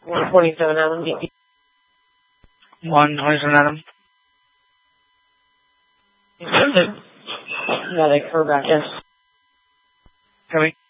127 Adam. 127 Adam. Yeah, they curve back in. Copy.